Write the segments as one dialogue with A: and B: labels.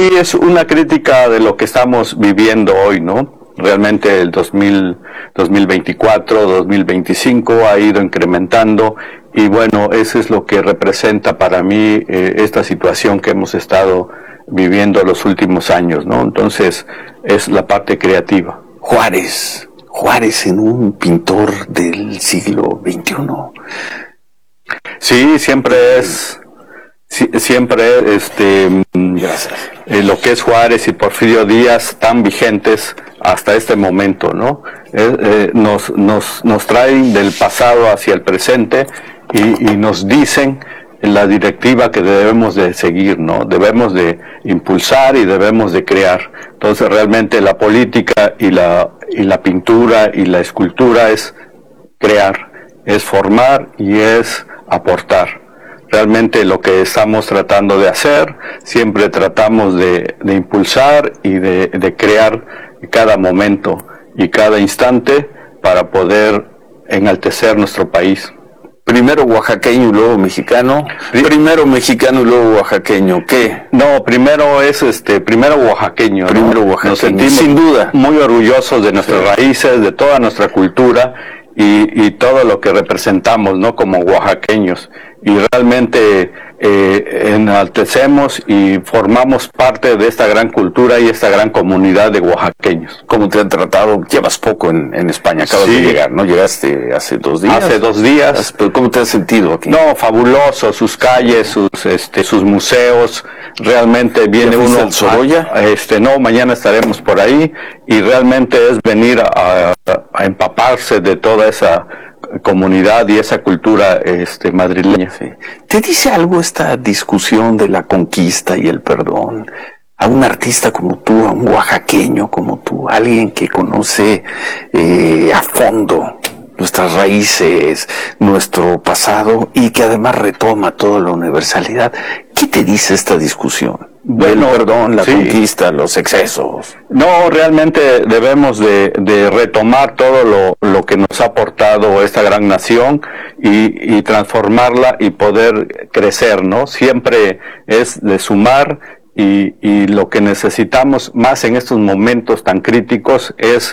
A: es una crítica de lo que estamos viviendo hoy, ¿no? Realmente el 2024, 2025 ha ido incrementando y bueno, eso es lo que representa para mí esta situación que hemos estado viviendo los últimos años, ¿no? Entonces es la parte creativa.
B: Juárez en un pintor del siglo XXI.
A: Sí, siempre es lo que es Juárez y Porfirio Díaz tan vigentes hasta este momento, ¿no? Nos traen del pasado hacia el presente y nos dicen la directiva que debemos de seguir, ¿no? Debemos de impulsar y debemos de crear. Entonces realmente la política y la pintura y la escultura es crear, es formar y es aportar. Realmente lo que estamos tratando de hacer, siempre tratamos de impulsar y de crear cada momento y cada instante para poder enaltecer nuestro país.
B: Primero oaxaqueño y luego mexicano. Primero mexicano y luego oaxaqueño. ¿Qué?
A: No, primero oaxaqueño.
B: Primero oaxaqueño.
A: Nos sentimos
B: sin duda
A: muy orgullosos de nuestras raíces, de toda nuestra cultura y todo lo que representamos, ¿no? Como oaxaqueños. Y realmente enaltecemos y formamos parte de esta gran cultura y esta gran comunidad de oaxaqueños.
B: ¿Cómo te han tratado? Llevas poco en España, acabas de llegar, ¿no? Llegaste hace 2 días.
A: Hace 2 días.
B: ¿Cómo te has sentido aquí?
A: No, fabuloso, sus calles, sus museos, realmente viene uno
B: al Sorolla.
A: No, mañana estaremos por ahí y realmente es venir a empaparse de toda esa comunidad y esa cultura madrileña.
B: Sí. ¿Te dice algo esta discusión de la conquista y el perdón? A un artista como tú, a un oaxaqueño como tú, alguien que conoce a fondo nuestras raíces, nuestro pasado y que además retoma toda la universalidad. ¿Qué te dice esta discusión?
A: Bueno,
B: el perdón, la conquista, los excesos.
A: No, realmente debemos de retomar todo lo que nos ha aportado esta gran nación y transformarla y poder crecer, ¿no? Siempre es de sumar y lo que necesitamos más en estos momentos tan críticos es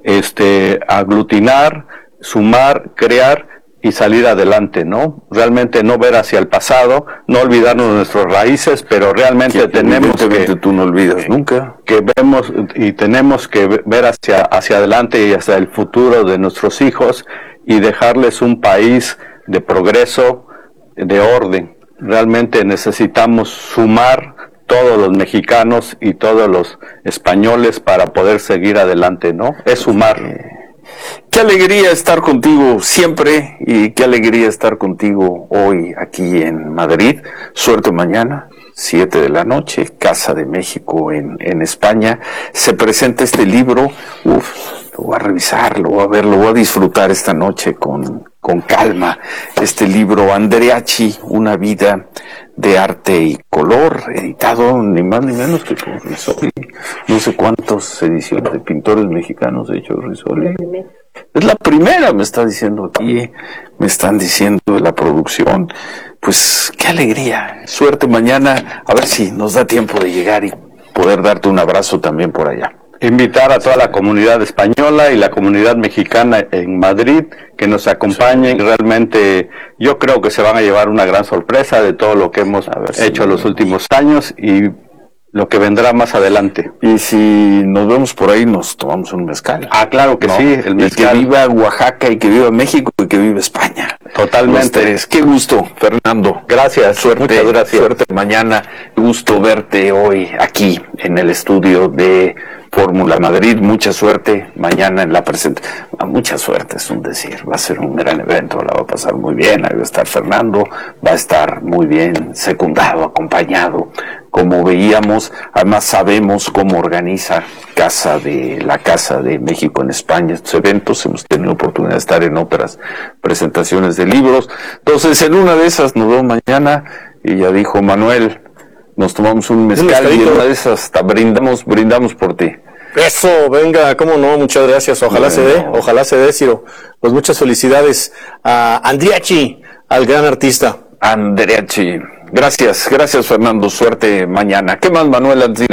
A: aglutinar, sumar, crear y salir adelante, ¿no? Realmente no ver hacia el pasado, no olvidarnos de nuestras raíces, pero realmente tenemos que...
B: tú no olvidas nunca.
A: Que vemos y tenemos que ver hacia adelante y hacia el futuro de nuestros hijos y dejarles un país de progreso, de orden. Realmente necesitamos sumar todos los mexicanos y todos los españoles para poder seguir adelante, ¿no? Es sumar.
B: Qué alegría estar contigo siempre y qué alegría estar contigo hoy aquí en Madrid. Suerte mañana, 7 de la noche, Casa de México en España. Se presenta este libro. Lo voy a revisar, lo voy a ver, lo voy a disfrutar esta noche con calma. Este libro, Andreachi, una vida de arte y color, editado ni más ni menos que por Risoli. No sé cuántas ediciones de pintores mexicanos ha hecho Risoli. Es la primera, me está diciendo aquí, me están diciendo de la producción. Pues qué alegría. Suerte mañana, a ver si nos da tiempo de llegar y poder darte un abrazo también por allá.
A: Invitar a toda la comunidad española y la comunidad mexicana en Madrid que nos acompañen. Realmente yo creo que se van a llevar una gran sorpresa de todo lo que hemos hecho los últimos años y lo que vendrá más adelante.
B: Y si nos vemos por ahí, nos tomamos un mezcal.
A: Ah, claro que sí,
B: el mezcal. Y que viva Oaxaca y que viva México y que viva España.
A: Totalmente.
B: Qué gusto, Fernando.
A: Gracias,
B: suerte,
A: muchas gracias.
B: Suerte mañana. Gusto verte hoy aquí en el estudio de Fórmula Madrid. Mucha suerte mañana en la presentación. Mucha suerte es un decir. Va a ser un gran evento, la va a pasar muy bien. Ahí va a estar Fernando, va a estar muy bien secundado, acompañado. Como veíamos, además sabemos cómo organiza la Casa de México en España estos eventos. Hemos tenido oportunidad de estar en otras presentaciones de libros. Entonces, en una de esas nos vemos mañana. Y ya dijo Manuel, nos tomamos un mezcal y en una de esas hasta brindamos por ti.
C: Eso, venga, cómo no, muchas gracias. Ojalá se dé, Ciro. Pues muchas felicidades a Andreachi, al gran artista.
B: Andreachi. Gracias Fernando, suerte mañana. ¿Qué más, Manuel?